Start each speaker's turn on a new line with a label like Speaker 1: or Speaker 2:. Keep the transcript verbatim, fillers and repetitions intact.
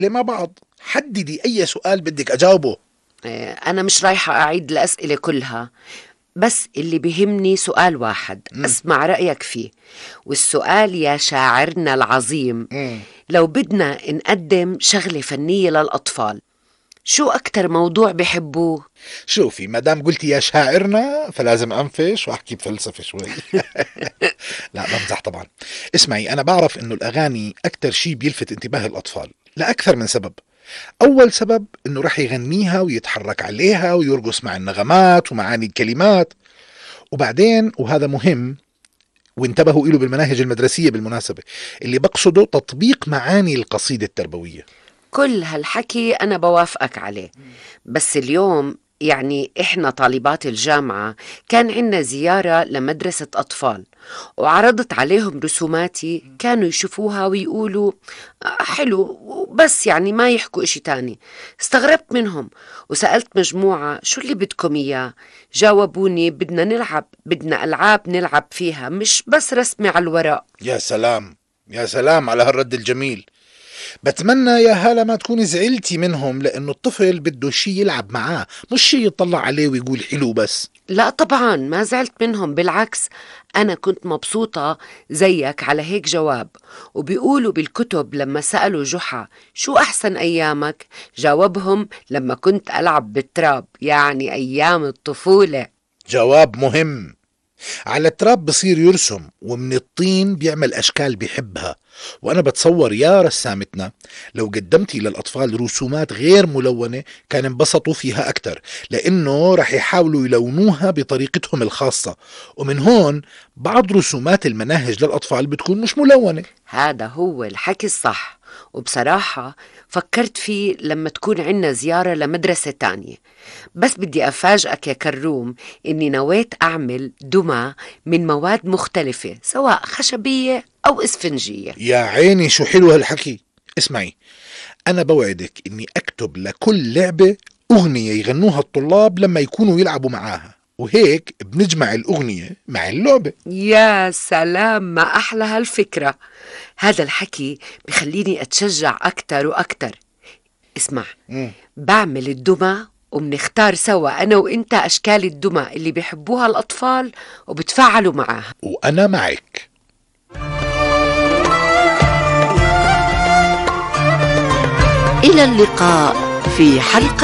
Speaker 1: مع بعض. حددي أي سؤال بدك أجاوبه.
Speaker 2: آه، أنا مش رايحة أعيد الأسئلة كلها، بس اللي بيهمني سؤال واحد م. أسمع رأيك فيه. والسؤال يا شاعرنا العظيم، م. لو بدنا نقدم شغلة فنية للأطفال، شو أكتر موضوع بيحبوه؟
Speaker 1: شوفي مدام قلتي يا شاعرنا فلازم أنفش وأحكي بفلسفة شوي. لا بمزح طبعا. اسمعي، أنا بعرف إنه الأغاني أكتر شي بيلفت انتباه الأطفال لأكثر من سبب. أول سبب إنه رح يغنيها ويتحرك عليها ويرقص مع النغمات ومعاني الكلمات. وبعدين وهذا مهم وانتبهوا إله بالمناهج المدرسية بالمناسبة، اللي بقصده تطبيق معاني القصيدة التربوية.
Speaker 2: كل هالحكي أنا بوافقك عليه، بس اليوم يعني إحنا طالبات الجامعة كان عنا زيارة لمدرسة أطفال، وعرضت عليهم رسوماتي، كانوا يشوفوها ويقولوا حلو بس يعني ما يحكوا إشي تاني. استغربت منهم وسألت مجموعة شو اللي بدكم إياه؟ جاوبوني بدنا نلعب، بدنا ألعاب نلعب فيها مش بس رسمي على الورق.
Speaker 1: يا سلام يا سلام على هالرد الجميل. بتمنى يا هالة ما تكوني زعلتي منهم، لأنه الطفل بده شي يلعب معاه مش شي يطلع عليه ويقول حلو بس.
Speaker 2: لا طبعا ما زعلت منهم، بالعكس أنا كنت مبسوطة زيك على هيك جواب. وبيقولوا بالكتب لما سألوا جحا شو أحسن أيامك، جاوبهم لما كنت ألعب بالتراب، يعني أيام الطفولة.
Speaker 1: جواب مهم. على التراب بصير يرسم، ومن الطين بيعمل أشكال بيحبها. وأنا بتصور يا رسامتنا لو قدمتي للأطفال رسومات غير ملونة كان انبسطوا فيها أكتر، لأنه رح يحاولوا يلونوها بطريقتهم الخاصة. ومن هون بعض رسومات المناهج للأطفال بتكون مش ملونة.
Speaker 2: هذا هو الحكي الصح. وبصراحة فكرت فيه لما تكون عنا زيارة لمدرسة تانية. بس بدي أفاجئك يا كروم إني نويت أعمل دمى من مواد مختلفة، سواء خشبية أو إسفنجية.
Speaker 1: يا عيني شو حلو هالحكي. اسمعي، أنا بوعدك إني أكتب لكل لعبة أغنية يغنوها الطلاب لما يكونوا يلعبوا معاها، وهيك بنجمع الأغنية مع اللعبة.
Speaker 2: يا سلام، ما أحلى هالفكرة. هذا الحكي بخليني أتشجع أكتر وأكتر. اسمع، م. بعمل الدمى وبنختار سوا أنا وإنت أشكال الدمى اللي بيحبوها الأطفال وبتفاعلوا معاها.
Speaker 1: وأنا معك.
Speaker 3: إلى اللقاء في حلقة